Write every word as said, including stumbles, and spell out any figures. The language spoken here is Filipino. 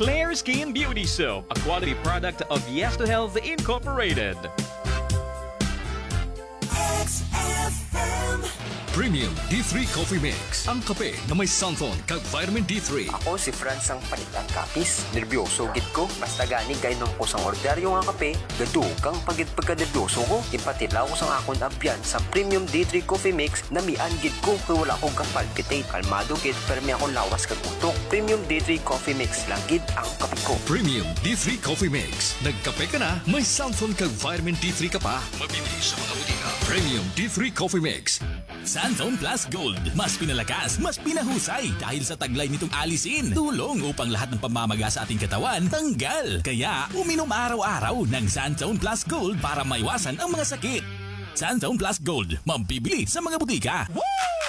Clear Skin Beauty Soap, a quality product of Yes to Health Incorporated. Premium D three Coffee Mix. Ang kape na may santon kag vitamin D three. Ako si Franz ang palitan kapis. Nervyoso gid ko. Basta gani kay nung ko sang orderyo nga kape, gadukang pagid pagkanervyoso ko. Ipatilaw ko sang akon abyan sa Premium D three Coffee Mix na mian gid ko kay wala akong kapalpitate. Kalmado gid pero may akong lawas kag utok. Premium D three Coffee Mix lang gid ang kape ko. Premium D three Coffee Mix. Nagkape ka na, may santon kag vitamin D three ka pa. Mabibili sa mga butika. Premium D three Coffee Mix. Santon Plus Gold. Mas pinalakas, mas pinahusay dahil sa taglay nitong alisin. Tulong upang lahat ng pamamaga sa ating katawan tanggal. Kaya uminom araw-araw ng Santon Plus Gold para maiwasan ang mga sakit. Santon Plus Gold, mabibili sa mga butika. Woo!